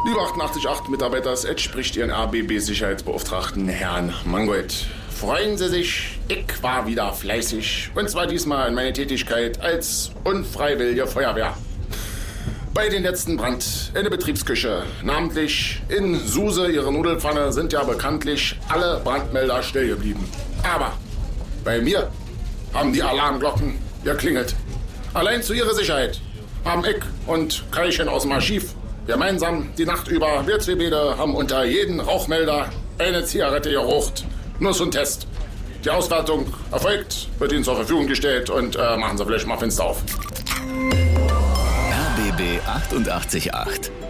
Lieber 88.8 Mitarbeiter, es spricht Ihren RBB-Sicherheitsbeauftragten Herrn Mangold. Freuen Sie sich, ich war wieder fleißig. Und zwar diesmal in meine Tätigkeit als unfreiwillige Feuerwehr. Bei den letzten Brand in der Betriebsküche, namentlich in Suse, ihre Nudelpfanne, sind ja bekanntlich alle Brandmelder still geblieben. Aber bei mir haben die Alarmglocken geklingelt. Allein zu ihrer Sicherheit haben ich und Kaichen aus dem Archiv gemeinsam die Nacht über, wir zwei Bäder haben unter jeden Rauchmelder eine Zigarette geraucht. Nur so ein Test. Die Auswertung erfolgt, wird Ihnen zur Verfügung gestellt und machen Sie vielleicht mal Fenster auf. RBB 88.8